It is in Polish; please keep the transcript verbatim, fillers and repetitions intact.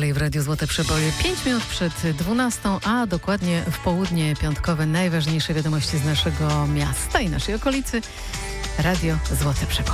dalej w Radiu Złote Przeboje. Pięć minut przed dwunastą, a dokładnie w południe piątkowe najważniejsze wiadomości z naszego miasta i naszej okolicy. Radio Złote Przeboje.